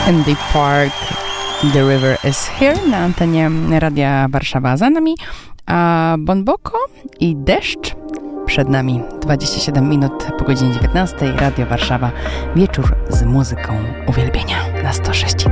In the Park, The River is Here na antenie Radia Warszawa za nami, a Bon Boko i Deszcz przed nami. 27 minut po godzinie 19. Radio Warszawa. Wieczór z muzyką uwielbienia na 106,2.